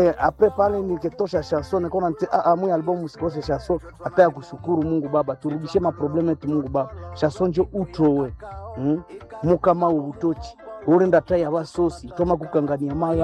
Apre pale nikitosha chanson nikaona mwe album usikose chanson hata ya kushukuru Mungu Baba, turudishe maprobleme yetu Mungu Baba. Chanson njo utrowe mukama ubutoki urinda tai abasosi toma kukangania maya